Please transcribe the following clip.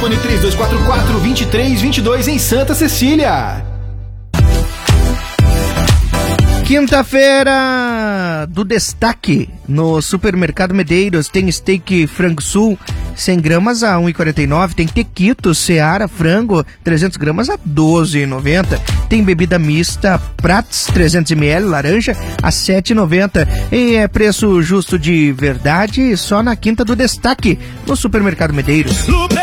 telefone 3244-2322 em Santa Cecília. Quinta-feira do destaque no Supermercado Medeiros. Tem steak frango sul 100 gramas a 1,49. Tem tequito Seara frango 300 gramas a 12,90. Tem bebida mista Prats 300 ml laranja a 7,90. E é preço justo de verdade só na quinta do destaque no Supermercado Medeiros.